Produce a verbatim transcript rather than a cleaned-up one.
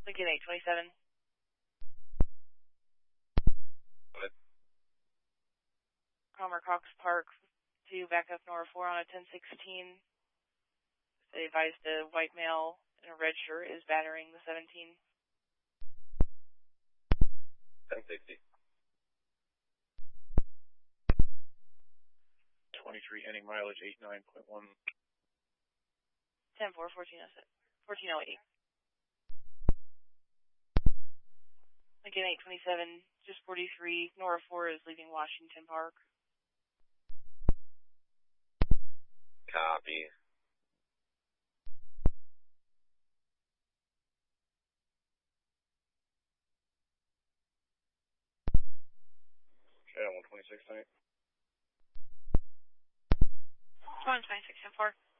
Lincoln eight twenty-seven. What? Palmer Cox Park to back up Nora four on a ten sixteen. They advised a white male in a red shirt is battering the seventeen. ten sixty. twenty-three ending mileage eighty-nine point one. ten four, fourteen oh eight. Lincoln eight twenty-seven, just forty-three. Nora four is leaving Washington Park. Copy. Okay, one twenty-six tonight. one twenty-six, ten four.